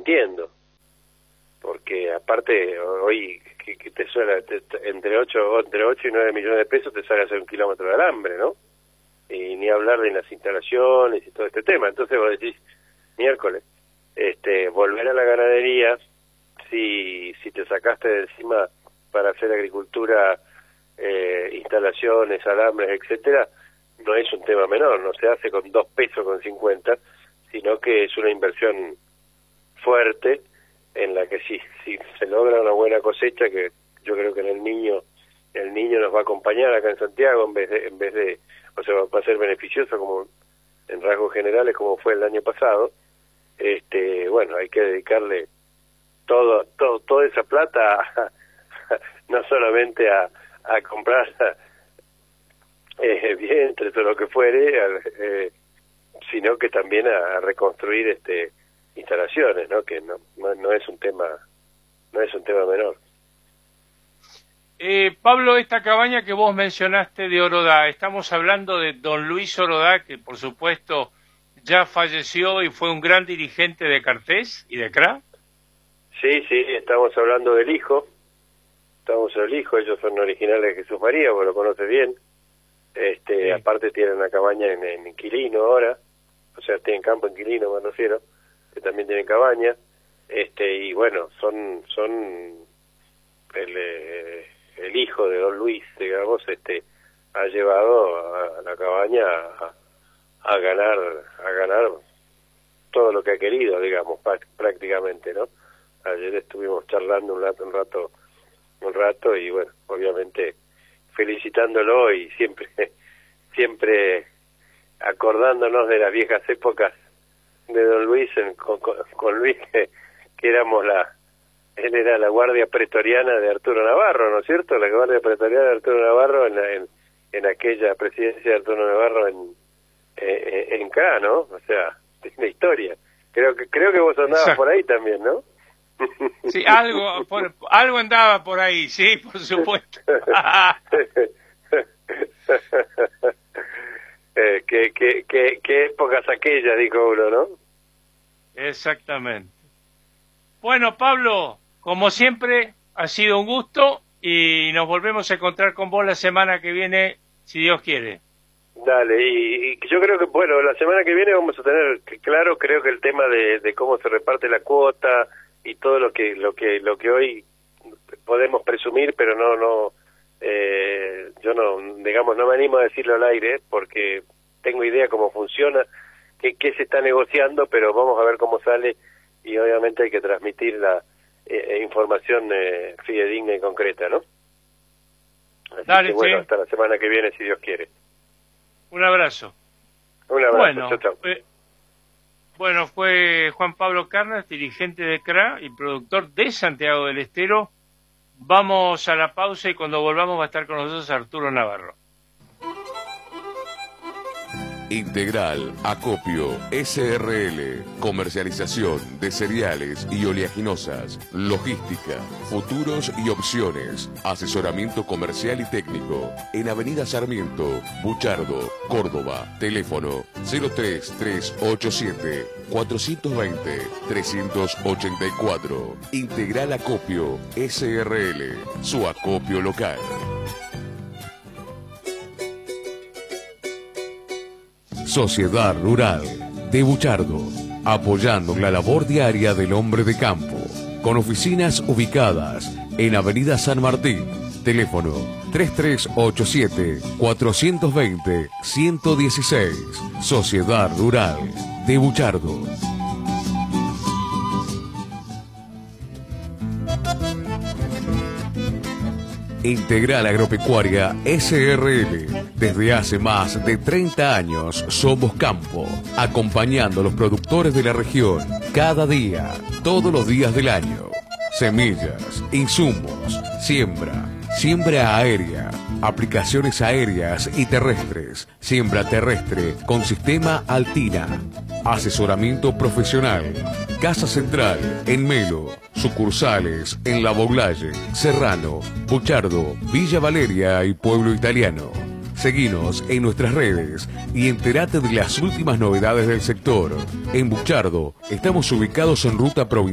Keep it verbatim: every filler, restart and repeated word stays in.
mintiendo, porque aparte hoy que, que te suena te, te, entre ocho entre ocho y nueve millones de pesos te sale hacer un kilómetro de alambre, ¿no? Y ni hablar de las instalaciones y todo este tema. Entonces vos decís, miércoles, este, volver a la ganadería, si si te sacaste de encima para hacer agricultura, eh, instalaciones, alambres, etcétera, no es un tema menor, no se hace con dos pesos con cincuenta, sino que es una inversión fuerte en la que si, si se logra una buena cosecha, que yo creo que en el niño el niño nos va a acompañar acá en Santiago en vez de, en vez de o sea, va a ser beneficioso como en rasgos generales como fue el año pasado. Este, bueno, hay que dedicarle todo, todo toda esa plata a, no solamente a, a comprar eh, vientres o lo que fuere, eh, sino que también a, a reconstruir este instalaciones, ¿no? Que no, no no es un tema no es un tema menor. Eh, Pablo, esta cabaña que vos mencionaste de Orodá, estamos hablando de don Luis Orodá, que por supuesto ya falleció y fue un gran dirigente de Cartés y de C R A. Sí, sí, estamos hablando del hijo, estamos del hijo, ellos son originales de Jesús María, vos lo conoces bien, este, sí. Aparte tienen una cabaña en, en inquilino ahora, o sea, tienen campo inquilino, me refiero, que también tienen cabaña, este, y bueno, son, son el, eh, el hijo de don Luis, digamos, este, ha llevado a, a la cabaña a, a ganar, a ganar todo lo que ha querido, digamos, prácticamente, ¿no? Ayer estuvimos charlando un rato, un rato, un rato, y bueno, obviamente felicitándolo y siempre, siempre acordándonos de las viejas épocas de don Luis, en, con, con, con Luis, que, que éramos la, él era la guardia pretoriana de Arturo Navarro, ¿no es cierto? La guardia pretoriana de Arturo Navarro en, la, en, en aquella presidencia de Arturo Navarro en, en, en C R A, ¿no? O sea, es una historia. Creo que creo que vos andabas Exacto. por ahí también, ¿no? Sí, algo, por, algo andaba por ahí, sí, por supuesto. eh, qué, qué, qué, qué épocas aquellas, dijo uno, ¿no? Exactamente. Bueno, Pablo, como siempre, ha sido un gusto y nos volvemos a encontrar con vos la semana que viene, si Dios quiere. Dale, y, y yo creo que, bueno, la semana que viene vamos a tener claro, creo que el tema de, de cómo se reparte la cuota y todo lo que lo que lo que hoy podemos presumir, pero no no eh, yo no digamos no me animo a decirlo al aire porque tengo idea cómo funciona, qué qué se está negociando, pero vamos a ver cómo sale y obviamente hay que transmitir la eh, información eh, fidedigna y concreta, ¿no? Así Dale, que bueno, sí. Hasta la semana que viene, si Dios quiere. Un abrazo. Un abrazo. Bueno, chau, chau. Fue, bueno, fue Juan Pablo Carnas, dirigente de C R A y productor de Santiago del Estero. Vamos a la pausa y cuando volvamos va a estar con nosotros Arturo Navarro. Integral, Acopio, S R L, comercialización de cereales y oleaginosas, logística, futuros y opciones, asesoramiento comercial y técnico, en Avenida Sarmiento, Buchardo, Córdoba, teléfono cero tres tres ocho siete cuatro dos cero tres ocho cuatro, Integral Acopio, S R L, su acopio local. Sociedad Rural de Buchardo, apoyando la labor diaria del hombre de campo, con oficinas ubicadas en Avenida San Martín, teléfono tres tres ocho siete cuatro dos cero uno uno uno seis, Sociedad Rural de Buchardo. Integral Agropecuaria S R L. Desde hace más de treinta años somos campo, acompañando a los productores de la región cada día, todos los días del año. Semillas, insumos, siembra, siembra aérea, aplicaciones aéreas y terrestres, siembra terrestre con sistema Altina, asesoramiento profesional, Casa Central en Melo, sucursales en La Boulaye, Serrano, Buchardo, Villa Valeria y Pueblo Italiano. Seguinos en nuestras redes y entérate de las últimas novedades del sector. En Buchardo estamos ubicados en Ruta Provincial